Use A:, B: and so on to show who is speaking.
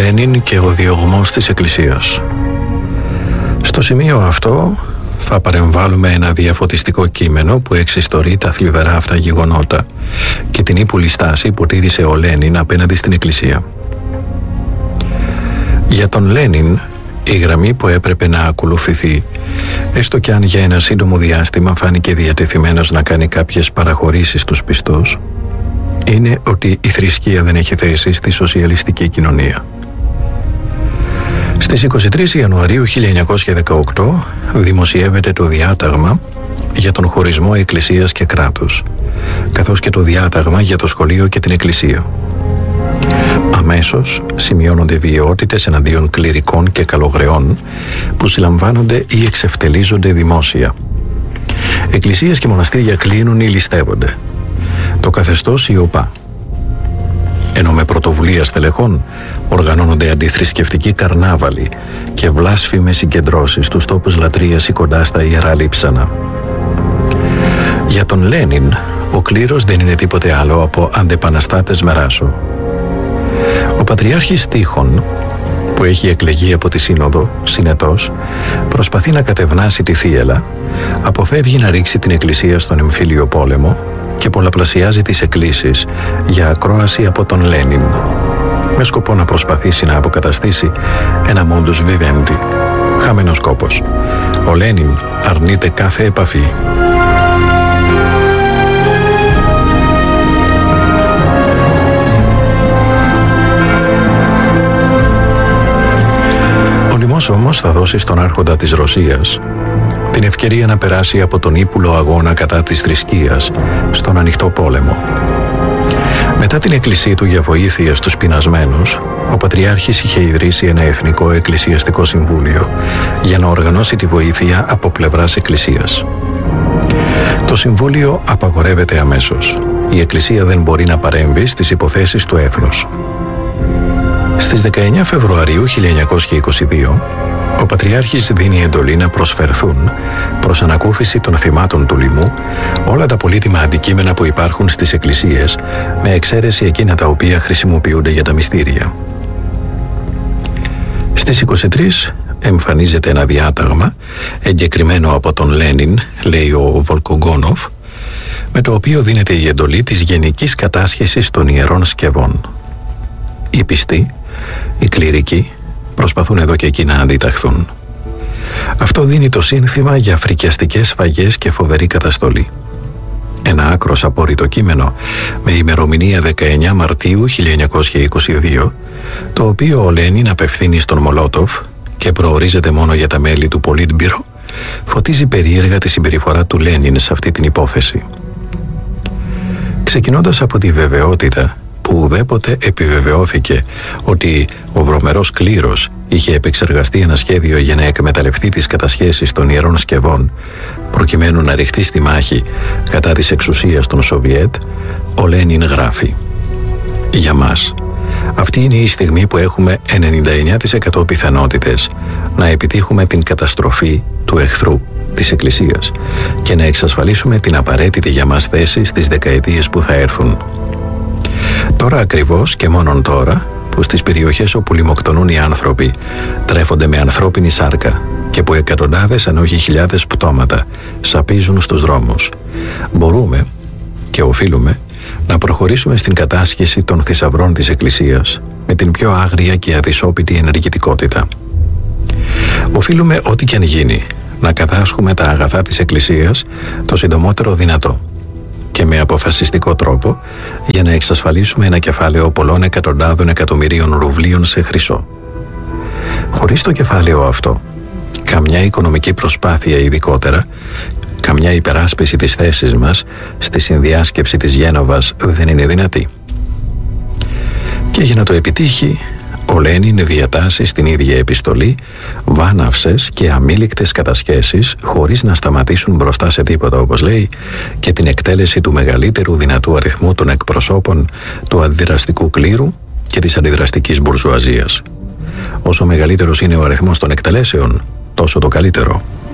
A: Λένιν και ο διωγμός της Εκκλησίας. Στο σημείο αυτό θα παρεμβάλλουμε ένα διαφωτιστικό κείμενο που εξιστορεί τα θλιβερά αυτά γεγονότα και την ύπουλη στάση που τήρησε ο Λένιν απέναντι στην Εκκλησία. Για τον Λένιν, η γραμμή που έπρεπε να ακολουθηθεί, έστω κι αν για ένα σύντομο διάστημα φάνηκε διατεθειμένος να κάνει κάποιες παραχωρήσεις στους πιστούς, είναι ότι η θρησκεία δεν έχει θέση στη σοσιαλιστική κοινωνία. Στις 23 Ιανουαρίου 1918 δημοσιεύεται το διάταγμα για τον χωρισμό Εκκλησίας και κράτους, καθώς και το διάταγμα για το σχολείο και την Εκκλησία. Αμέσως σημειώνονται βιαιότητες εναντίον κληρικών και καλογρεών που συλλαμβάνονται ή εξευτελίζονται δημόσια. Εκκλησίες και μοναστήρια κλείνουν ή ληστεύονται. Το καθεστώς σιωπά. Ενώ με πρωτοβουλία στελεχών οργανώνονται αντιθρησκευτικοί καρνάβαλοι και βλάσφημες συγκεντρώσεις στους τόπους λατρείας ή κοντά στα ιερά λείψανα. Για τον Λένιν, ο κλήρος δεν είναι τίποτε άλλο από αντεπαναστάτες μεράσου. Ο Πατριάρχης Τείχων, που έχει εκλεγεί από τη Σύνοδο, συνετός, προσπαθεί να κατευνάσει τη θύελλα, αποφεύγει να ρίξει την Εκκλησία στον εμφύλιο πόλεμο και πολλαπλασιάζει τις εκκλήσεις για ακρόαση από τον Λένιν, με σκοπό να προσπαθήσει να αποκαταστήσει ένα modus vivendi. Χαμένος κόπος. Ο Λένιν αρνείται κάθε επαφή. Ο λοιμός όμως θα δώσει στον άρχοντα της Ρωσίας την ευκαιρία να περάσει από τον ύπουλο αγώνα κατά της θρησκείας στον ανοιχτό πόλεμο. Μετά την εκκλησία του για βοήθεια στους πεινασμένους, ο Πατριάρχης είχε ιδρύσει ένα εθνικό εκκλησιαστικό συμβούλιο για να οργανώσει τη βοήθεια από πλευράς εκκλησίας. Το συμβούλιο απαγορεύεται αμέσως. Η εκκλησία δεν μπορεί να παρέμβει στις υποθέσεις του έθνους. Στις 19 Φεβρουαρίου 1922, ο Πατριάρχης δίνει εντολή να προσφερθούν προς ανακούφιση των θυμάτων του λοιμού όλα τα πολύτιμα αντικείμενα που υπάρχουν στις εκκλησίες, με εξαίρεση εκείνα τα οποία χρησιμοποιούνται για τα μυστήρια. Στις 23 εμφανίζεται ένα διάταγμα εγκεκριμένο από τον Λένιν, λέει ο Βολκογκόνοφ, με το οποίο δίνεται η εντολή της γενικής κατάσχεσης των ιερών σκευών. Οι πιστοί, οι κληρικοί, προσπαθούν εδώ και εκεί να αντιταχθούν. Αυτό δίνει το σύνθημα για φρικιαστικές σφαγές και φοβερή καταστολή. Ένα άκρος απόρριτο κείμενο με ημερομηνία 19 Μαρτίου 1922, το οποίο ο Λένιν απευθύνει στον Μολότοφ και προορίζεται μόνο για τα μέλη του Πολίτμπυρο, φωτίζει περίεργα τη συμπεριφορά του Λένιν σε αυτή την υπόθεση. Ξεκινώντας από τη βεβαιότητα που ουδέποτε επιβεβαιώθηκε ότι ο βρωμερός κλήρος είχε επεξεργαστεί ένα σχέδιο για να εκμεταλλευτεί τις κατασχέσεις των ιερών σκευών προκειμένου να ρηχτεί στη μάχη κατά της εξουσίας των Σοβιέτ, ο Λένιν γράφει: «Για μας, αυτή είναι η στιγμή που έχουμε 99% πιθανότητες να επιτύχουμε την καταστροφή του εχθρού της Εκκλησίας και να εξασφαλίσουμε την απαραίτητη για μας θέση στις δεκαετίες που θα έρθουν. Τώρα ακριβώς και μόνον τώρα που στις περιοχές όπου λιμοκτονούν οι άνθρωποι τρέφονται με ανθρώπινη σάρκα και που εκατοντάδες αν όχι χιλιάδες πτώματα σαπίζουν στους δρόμους, μπορούμε και οφείλουμε να προχωρήσουμε στην κατάσχεση των θησαυρών της Εκκλησίας με την πιο άγρια και αδυσόπιτη ενεργητικότητα. Οφείλουμε ό,τι και αν γίνει να κατάσχουμε τα αγαθά της Εκκλησίας το συντομότερο δυνατό και με αποφασιστικό τρόπο για να εξασφαλίσουμε ένα κεφάλαιο πολλών εκατοντάδων εκατομμυρίων ρουβλίων σε χρυσό. Χωρίς το κεφάλαιο αυτό, καμιά οικονομική προσπάθεια ειδικότερα, καμιά υπεράσπιση της θέσης μας στη συνδιάσκεψη της Γένοβας δεν είναι δυνατή». Και για να το επιτύχει, ο Λένιν διατάσσει στην ίδια επιστολή βάναυσες και αμήλικτες κατασχέσεις χωρίς να σταματήσουν μπροστά σε τίποτα, όπως λέει, και την εκτέλεση του μεγαλύτερου δυνατού αριθμού των εκπροσώπων του αντιδραστικού κλήρου και της αντιδραστικής μπουρζουαζίας. Όσο μεγαλύτερος είναι ο αριθμός των εκτελέσεων, τόσο το καλύτερο.